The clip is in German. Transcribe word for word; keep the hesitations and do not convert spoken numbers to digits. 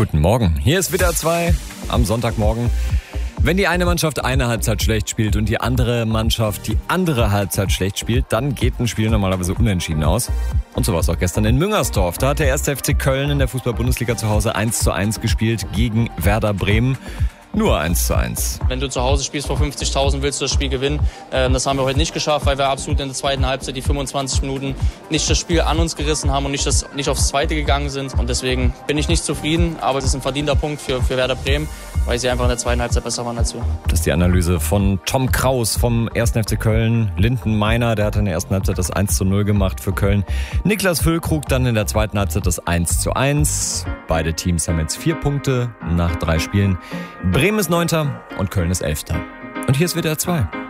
Guten Morgen, hier ist W D R zwei am Sonntagmorgen. Wenn die eine Mannschaft eine Halbzeit schlecht spielt und die andere Mannschaft die andere Halbzeit schlecht spielt, dann geht ein Spiel normalerweise unentschieden aus. Und so war es auch gestern in Müngersdorf. Da hat der erste F C Köln in der Fußball-Bundesliga zu Hause eins zu eins gespielt gegen Werder Bremen. Nur eins zu eins. Wenn du zu Hause spielst vor fünfzigtausend, willst du das Spiel gewinnen. Das haben wir heute nicht geschafft, weil wir absolut in der zweiten Halbzeit die fünfundzwanzig Minuten nicht das Spiel an uns gerissen haben und nicht, das, nicht aufs Zweite gegangen sind. Und deswegen bin ich nicht zufrieden, aber es ist ein verdienter Punkt für, für Werder Bremen, weil sie einfach in der zweiten Halbzeit besser waren als wir. Das ist die Analyse von Tom Kraus vom ersten F C Köln. Linden Meiner, der hat in der ersten Halbzeit das eins zu null gemacht für Köln. Niklas Füllkrug dann in der zweiten Halbzeit das eins zu eins. Beide Teams haben jetzt vier Punkte nach drei Spielen. Bremen ist Neunter und Köln ist Elfter. Und hier ist W D R zwei.